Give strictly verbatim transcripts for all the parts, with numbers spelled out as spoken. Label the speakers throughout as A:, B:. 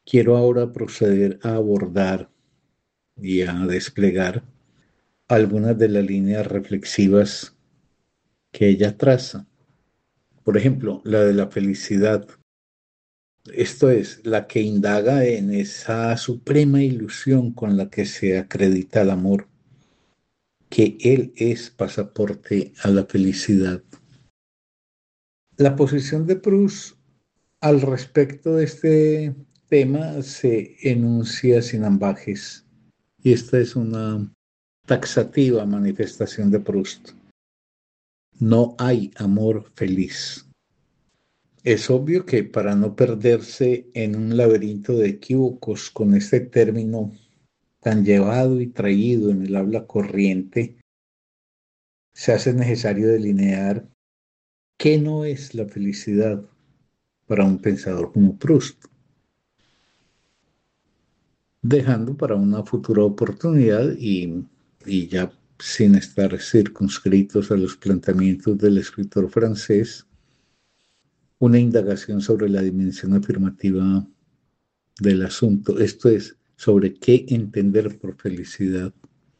A: quiero ahora proceder a abordar y a desplegar algunas de las líneas reflexivas que ella traza. Por ejemplo, la de la felicidad. Esto es, la que indaga en esa suprema ilusión con la que se acredita el amor, que él es pasaporte a la felicidad. La posición de Proust al respecto de este tema se enuncia sin ambajes, y esta es una taxativa manifestación de Proust. No hay amor feliz. Es obvio que para no perderse en un laberinto de equívocos con este término tan llevado y traído en el habla corriente, se hace necesario delinear qué no es la felicidad para un pensador como Proust, dejando para una futura oportunidad y, y ya sin estar circunscritos a los planteamientos del escritor francés, una indagación sobre la dimensión afirmativa del asunto, esto es, sobre qué entender por felicidad.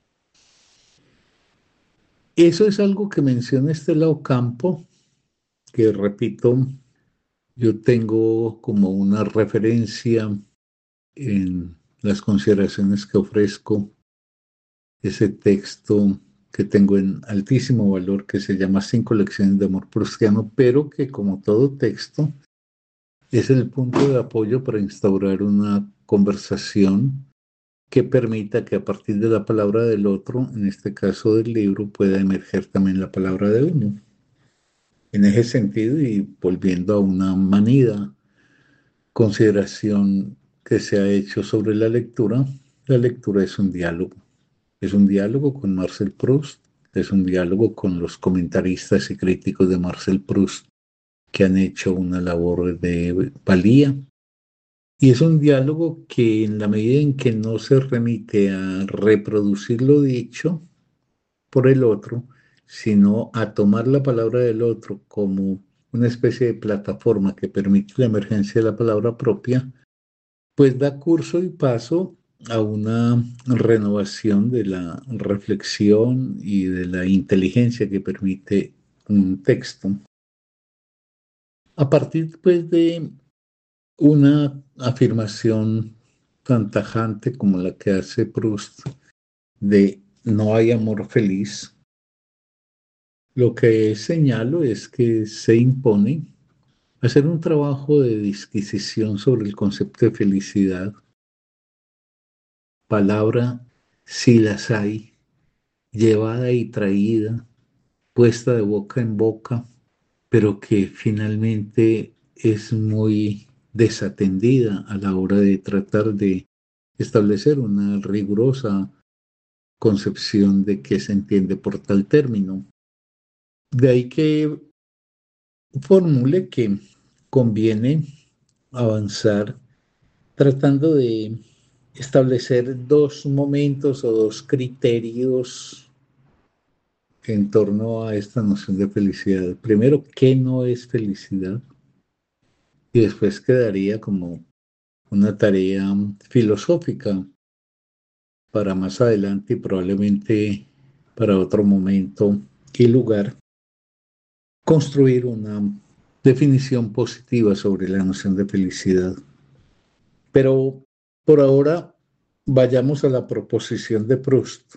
A: Eso es algo que menciona Estela Ocampo, que repito, yo tengo como una referencia en las consideraciones que ofrezco, ese texto que tengo en altísimo valor que se llama Cinco lecciones de amor proustiano, pero que como todo texto es el punto de apoyo para instaurar una conversación que permita que a partir de la palabra del otro, en este caso del libro, pueda emerger también la palabra de uno. En ese sentido, y volviendo a una manida consideración que se ha hecho sobre la lectura, la lectura es un diálogo. Es un diálogo con Marcel Proust, es un diálogo con los comentaristas y críticos de Marcel Proust que han hecho una labor de valía. Y es un diálogo que en la medida en que no se remite a reproducir lo dicho por el otro, sino a tomar la palabra del otro como una especie de plataforma que permite la emergencia de la palabra propia, pues da curso y paso a una renovación de la reflexión y de la inteligencia que permite un texto. A partir pues de una afirmación tan tajante como la que hace Proust de no hay amor feliz, lo que señalo es que se impone hacer un trabajo de disquisición sobre el concepto de felicidad, palabra, si las hay, llevada y traída, puesta de boca en boca, pero que finalmente es muy desatendida a la hora de tratar de establecer una rigurosa concepción de qué se entiende por tal término. De ahí que formule que conviene avanzar tratando de establecer dos momentos o dos criterios en torno a esta noción de felicidad. Primero, ¿qué no es felicidad? Y después quedaría como una tarea filosófica para más adelante y probablemente para otro momento y lugar, construir una definición positiva sobre la noción de felicidad. Pero por ahora vayamos a la proposición de Proust.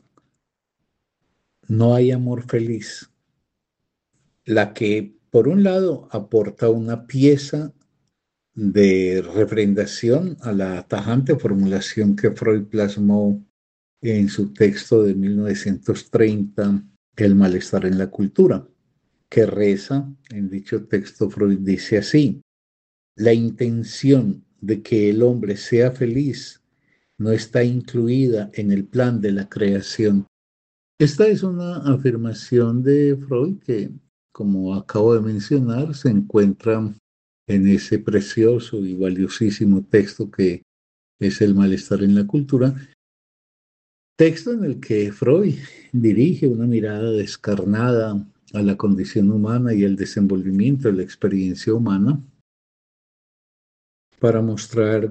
A: No hay amor feliz, la que por un lado aporta una pieza de refrendación a la tajante formulación que Freud plasmó en su texto de mil novecientos treinta, El malestar en la cultura, que reza, en dicho texto Freud dice así: la intención de que el hombre sea feliz no está incluida en el plan de la creación. Esta es una afirmación de Freud que, como acabo de mencionar, se encuentra en ese precioso y valiosísimo texto que es El malestar en la cultura, texto en el que Freud dirige una mirada descarnada a la condición humana y el desenvolvimiento de la experiencia humana para mostrar